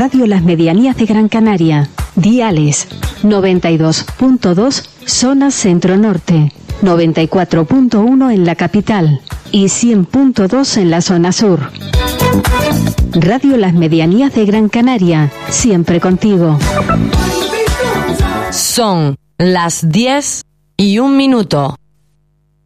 Radio Las Medianías de Gran Canaria. Diales 92.2 zona centro-norte, 94.1 en la capital y 100.2 en la zona sur. Radio Las Medianías de Gran Canaria, siempre contigo. Son las 10:01.